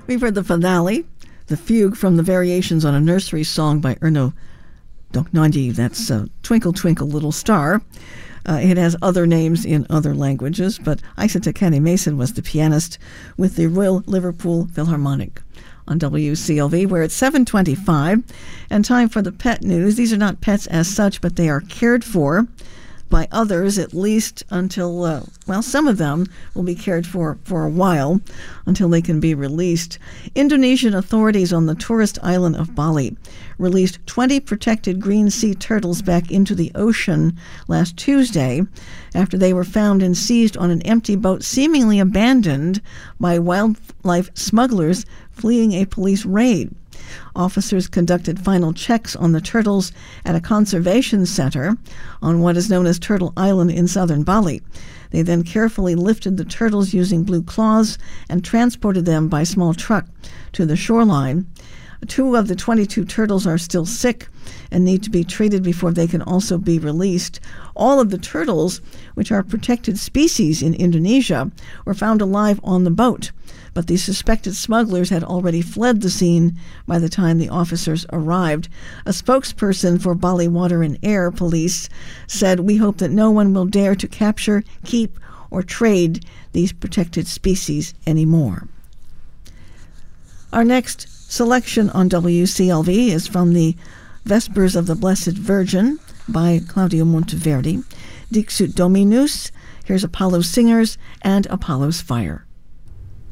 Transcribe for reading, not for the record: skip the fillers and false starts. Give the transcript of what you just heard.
We've heard the finale, the fugue from the Variations on a Nursery Song by Erno Docnaghi. That's Twinkle, Twinkle, Little Star. It has other names in other languages, but Isata Kenny Mason was the pianist with the Royal Liverpool Philharmonic on WCLV. We're at 7:25, and time for the pet news. These are not pets as such, but they are cared for by others, at least until, some of them will be cared for a while, until they can be released. Indonesian authorities on the tourist island of Bali released 20 protected green sea turtles back into the ocean last Tuesday after they were found and seized on an empty boat seemingly abandoned by wildlife smugglers fleeing a police raid. Officers conducted final checks on the turtles at a conservation center on what is known as Turtle Island in southern Bali. They then carefully lifted the turtles using blue cloths and transported them by small truck to the shoreline. 2 of the 22 turtles are still sick and need to be treated before they can also be released. All of the turtles, which are protected species in Indonesia, were found alive on the boat, but the suspected smugglers had already fled the scene by the time the officers arrived. A spokesperson for Bali Water and Air Police said, "We hope that no one will dare to capture, keep, or trade these protected species anymore." Our next selection on WCLV is from the Vespers of the Blessed Virgin by Claudio Monteverdi. Dixit Dominus, here's Apollo's Singers and Apollo's Fire.